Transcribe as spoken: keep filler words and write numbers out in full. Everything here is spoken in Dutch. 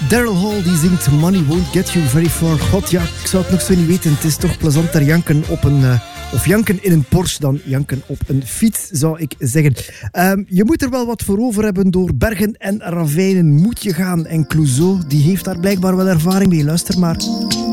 Daryl Hall die zingt Money Won't Get You Very Far. God ja, ik zou het nog zo niet weten. Het is toch plezanter janken op een... Uh, of janken in een Porsche dan janken op een fiets, zou ik zeggen. Um, je moet er wel wat voor over hebben. Door bergen en ravijnen moet je gaan. En Clouseau, die heeft daar blijkbaar wel ervaring mee. Luister maar.